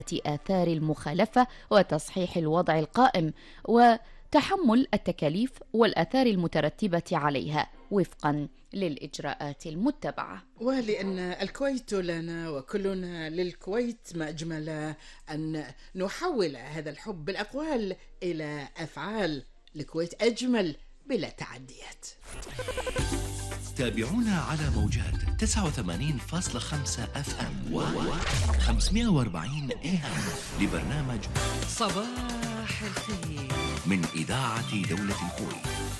آثار المخالفة وتصحيح الوضع القائم وتحمل التكاليف والآثار المترتبة عليها وفقا للإجراءات المتبعة. ولأن الكويت لنا وكلنا للكويت، ما أجمل أن نحول هذا الحب بالأقوال إلى أفعال. الكويت أجمل بلا تعديات. تابعونا على موجات 89.5 FM و 540 AM لبرنامج صباح الخير من إذاعة دولة الكويت.